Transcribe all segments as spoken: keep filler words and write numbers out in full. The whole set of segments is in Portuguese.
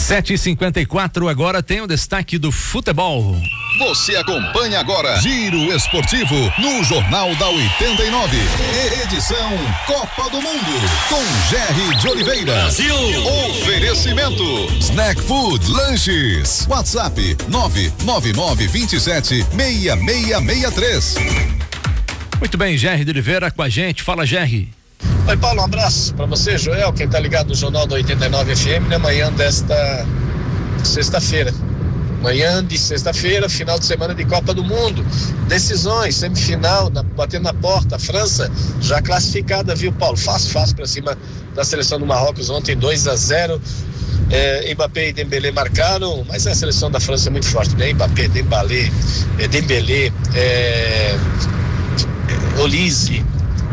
sete e cinquenta e quatro, agora tem o destaque do futebol. Você acompanha agora Giro Esportivo no Jornal da oitenta e nove. Edição Copa do Mundo com Gerry de Oliveira. Brasil. Oferecimento Snack Food Lanches. WhatsApp nove nove nove dois sete seis seis seis três. Muito bem, Gerry de Oliveira com a gente. Fala, Gerry. Oi, Paulo, um abraço para você, Joel, quem tá ligado no Jornal da oitenta e nove F M, na manhã desta sexta-feira. Manhã de sexta-feira, final de semana de Copa do Mundo. Decisões, semifinal, na, batendo na porta. França já classificada, viu, Paulo? Fácil, fácil para cima da seleção do Marrocos ontem, dois a zero. É, Mbappé e Dembélé marcaram, mas a seleção da França é muito forte, né? Mbappé, Dembélé, é, Dembélé, é, é, Olise,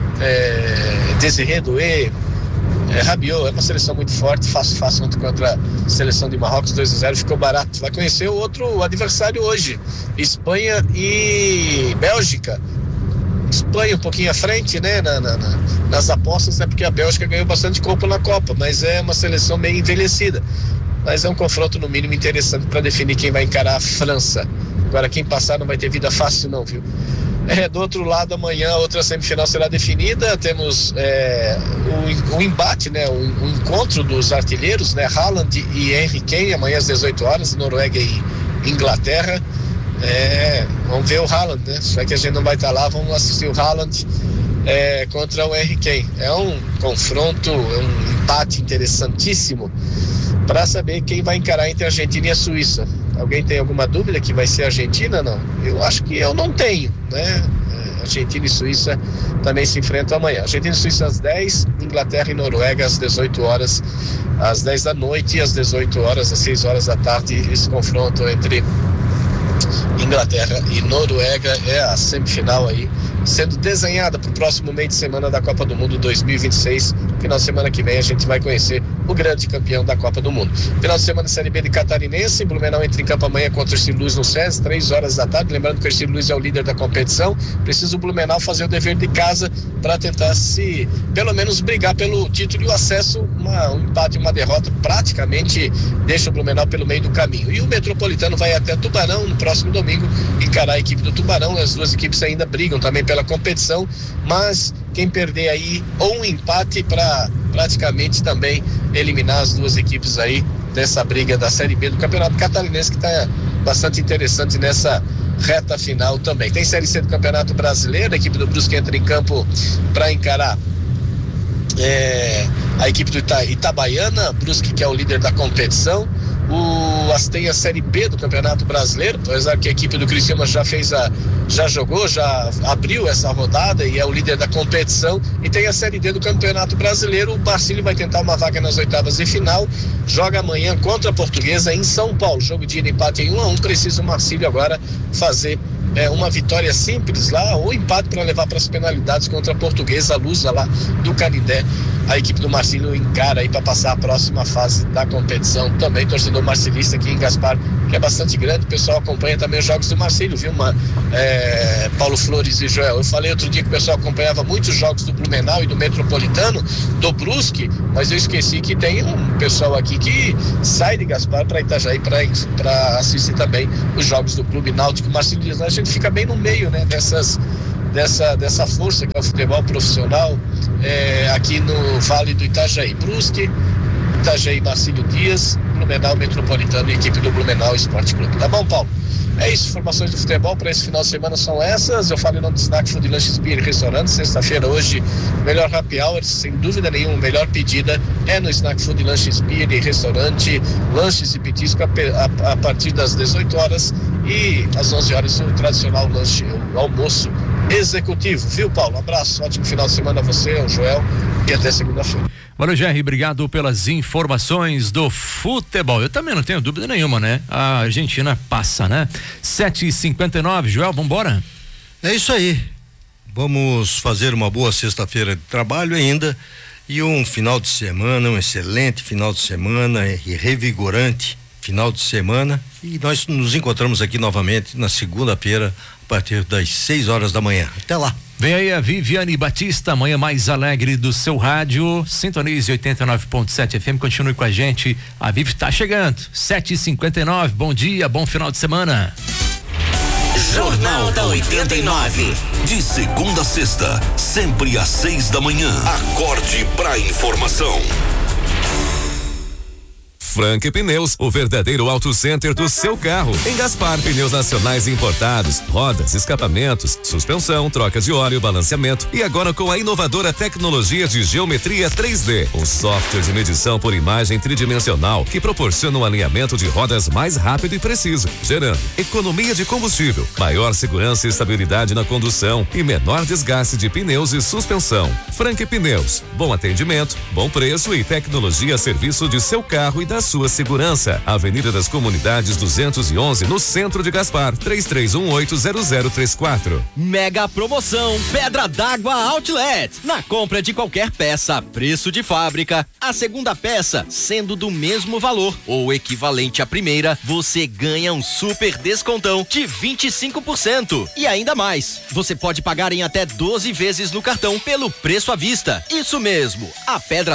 é, Desiré Doué, é, Rabiot, é uma seleção muito forte, fácil, fácil contra a seleção de Marrocos, dois a zero, ficou barato. Vai conhecer o outro adversário hoje, Espanha e Bélgica. Espanha um pouquinho à frente, né, na, na, na, nas apostas, né, porque a Bélgica ganhou bastante Copa na Copa, mas é uma seleção meio envelhecida. Mas é um confronto no mínimo interessante para definir quem vai encarar a França. Agora quem passar não vai ter vida fácil não, viu? É, do outro lado, amanhã a outra semifinal será definida. Temos é, o, o embate, né, o, o encontro dos artilheiros, né, Haaland e Henry Kane, amanhã às dezoito horas, Noruega e Inglaterra. É, vamos ver o Haaland, né? Já que a gente não vai estar lá, vamos assistir o Haaland é, contra o Henry Kane. É um confronto, é um empate interessantíssimo para saber quem vai encarar entre a Argentina e a Suíça. Alguém tem alguma dúvida que vai ser a Argentina? Não, eu acho que eu não tenho, né? Argentina e Suíça também se enfrentam amanhã. Argentina e Suíça às dez, Inglaterra e Noruega às dezoito horas, às dez da noite e às dezoito horas, às seis horas da tarde, esse confronto entre Inglaterra e Noruega é a semifinal aí, sendo desenhada para o próximo meio de semana da Copa do Mundo dois mil e vinte e seis. Final de semana que vem a gente vai conhecer o grande campeão da Copa do Mundo. Final de semana Série B de Catarinense, Blumenau entra em campo amanhã contra o Ercílio Luz no SESI, três horas da tarde. Lembrando que o Ercílio Luz é o líder da competição. Precisa o Blumenau fazer o dever de casa para tentar se, pelo menos, brigar pelo título e o acesso. Uma, um empate e uma derrota praticamente deixa o Blumenau pelo meio do caminho. E o Metropolitano vai até Tubarão no próximo domingo encarar a equipe do Tubarão. As duas equipes ainda brigam também pela competição, mas quem perder aí ou um empate para praticamente também eliminar as duas equipes aí dessa briga da Série B do Campeonato Catarinense, que está bastante interessante nessa reta final também. Tem Série C do Campeonato Brasileiro, a equipe do Brusque entra em campo para encarar é, a equipe do Ita, Itabaiana, Brusque que é o líder da competição. O tem a Série B do Campeonato Brasileiro, apesar que a equipe do Criciúma já fez a, já jogou, já abriu essa rodada e é o líder da competição. E tem a Série D do Campeonato Brasileiro. O Marcílio vai tentar uma vaga nas oitavas de final, joga amanhã contra a Portuguesa em São Paulo, jogo de ida, empate em um a um. Precisa o Marcílio agora fazer é, uma vitória simples lá ou empate para levar para as penalidades contra a Portuguesa, a Lusa lá do Canindé. A equipe do Marcílio encara aí para passar a próxima fase da competição. Também torcedor marcilista aqui em Gaspar, que é bastante grande. O pessoal acompanha também os jogos do Marcílio, viu, uma, é, Paulo Flores e Joel? Eu falei outro dia que o pessoal acompanhava muitos jogos do Blumenau e do Metropolitano, do Brusque, mas eu esqueci que tem um pessoal aqui que sai de Gaspar para Itajaí para assistir também os jogos do Clube Náutico Marcilista. A gente fica bem no meio, né, dessas Dessa, dessa força que é o futebol profissional é, aqui no Vale do Itajaí. Brusque, Itajaí, Marcílio Dias, Blumenau Metropolitano e equipe do Blumenau Esporte Clube. Tá bom, Paulo? É isso, informações do futebol para esse final de semana são essas. Eu falo em nome do Snack Food Lanches Beer e Restaurante. Sexta-feira hoje, melhor happy hour, sem dúvida nenhuma, melhor pedida é no Snack Food Lanches Beer e Restaurante. Lanches e petisco a, a, a partir das dezoito horas e às onze horas o tradicional lanche, o almoço executivo, viu, Paulo? Um abraço, ótimo final de semana a você, ao Joel, e até segunda-feira. Valeu, Gerry, obrigado pelas informações do futebol. Eu também não tenho dúvida nenhuma, né? A Argentina passa, né? sete e cinquenta e nove, Joel, vambora? É isso aí. Vamos fazer uma boa sexta-feira de trabalho ainda e um final de semana, um excelente final de semana e revigorante final de semana. E nós nos encontramos aqui novamente na segunda-feira a partir das seis horas da manhã. Até lá. Vem aí a Viviane Batista, manhã mais alegre do seu rádio. Sintonize oitenta e nove ponto sete F M, continue com a gente. A Vivi tá chegando. sete e cinquenta e nove, bom dia, bom final de semana. Jornal da oitenta e nove. De segunda a sexta, sempre às seis da manhã. Acorde pra informação. Frank Pneus, o verdadeiro auto center do seu carro. Em Gaspar, pneus nacionais importados, rodas, escapamentos, suspensão, troca de óleo, balanceamento e agora com a inovadora tecnologia de geometria três D, um software de medição por imagem tridimensional que proporciona um alinhamento de rodas mais rápido e preciso, gerando economia de combustível, maior segurança e estabilidade na condução e menor desgaste de pneus e suspensão. Frank Pneus, bom atendimento, bom preço e tecnologia a serviço de seu carro e da sua segurança. Avenida das Comunidades duzentos e onze, no centro de Gaspar, três três um oito zero zero três quatro. Mega promoção Pedra d'Água Outlet. Na compra de qualquer peça a preço de fábrica, a segunda peça sendo do mesmo valor ou equivalente à primeira, você ganha um super descontão de vinte e cinco por cento. E ainda mais, você pode pagar em até doze vezes no cartão pelo preço à vista. Isso mesmo, a Pedra